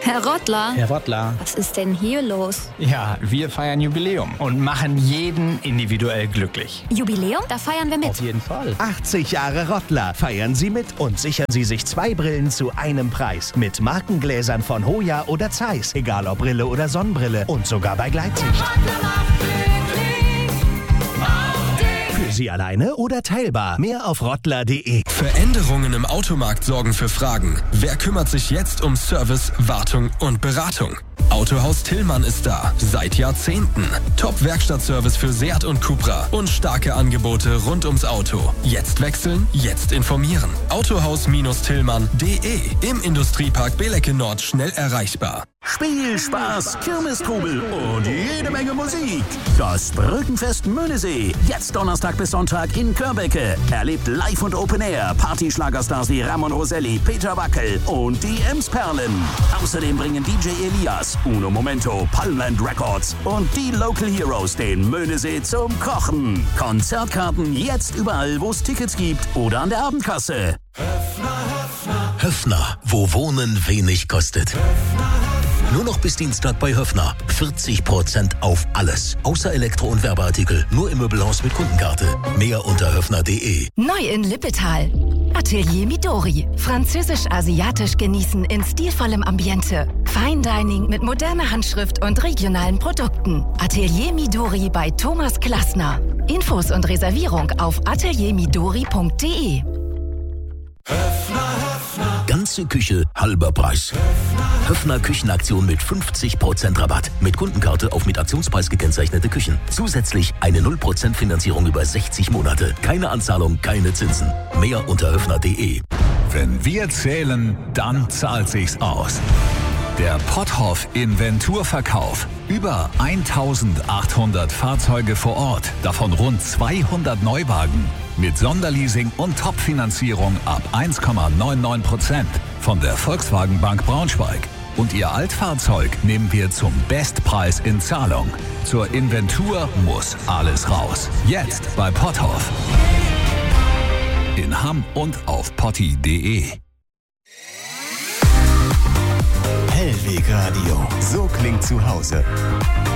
Herr Rottler? Herr Rottler. Was ist denn hier los? Ja, wir feiern Jubiläum und machen jeden individuell glücklich. Jubiläum? Da feiern wir mit. Auf jeden Fall. 80 Jahre Rottler. Feiern Sie mit und sichern Sie sich 2 Brillen zu einem Preis. Mit Markengläsern von Hoya oder Zeiss. Egal ob Brille oder Sonnenbrille. Und sogar bei Gleitsicht. Für Sie alleine oder teilbar. Mehr auf rottler.de. Veränderungen im Automarkt sorgen für Fragen. Wer kümmert sich jetzt um Service, Wartung und Beratung? Autohaus Tillmann ist da. Seit Jahrzehnten. Top-Werkstattservice für Seat und Cupra. Und starke Angebote rund ums Auto. Jetzt wechseln, jetzt informieren. Autohaus-Tillmann.de. Im Industriepark Belecke Nord schnell erreichbar. Spiel, Spaß, Kirmestrubel und jede Menge Musik. Das Brückenfest Möhnesee. Jetzt Donnerstag bis Sonntag in Körbecke. Erlebt live und Open Air Partyschlagerstars wie Ramon Roselli, Peter Wackel und die Emsperlen. Außerdem bringen DJ Elias, Uno Momento, Palmland Records und die Local Heroes den Möhnesee zum Kochen. Konzertkarten jetzt überall, wo es Tickets gibt oder an der Abendkasse. Höffner, wo Wohnen wenig kostet. Nur noch bis Dienstag bei Höffner. 40% auf alles. Außer Elektro- und Werbeartikel. Nur im Möbelhaus mit Kundenkarte. Mehr unter höffner.de. Neu in Lippetal. Atelier Midori. Französisch-asiatisch genießen in stilvollem Ambiente. Fine Dining mit moderner Handschrift und regionalen Produkten. Atelier Midori bei Thomas Klassner. Infos und Reservierung auf ateliermidori.de. Ganze Küche, halber Preis. Höffner Küchenaktion mit 50% Rabatt. Mit Kundenkarte auf mit Aktionspreis gekennzeichnete Küchen. Zusätzlich eine 0% Finanzierung über 60 Monate. Keine Anzahlung, keine Zinsen. Mehr unter höffner.de. Wenn wir zählen, dann zahlt sich's aus. Der Potthoff Inventurverkauf. Über 1800 Fahrzeuge vor Ort, davon rund 200 Neuwagen. Mit Sonderleasing und Top-Finanzierung ab 1,99% von der Volkswagen Bank Braunschweig. Und Ihr Altfahrzeug nehmen wir zum Bestpreis in Zahlung. Zur Inventur muss alles raus. Jetzt bei Potthoff. In Hamm und auf potti.de. Hellweg Radio. So klingt zu Hause.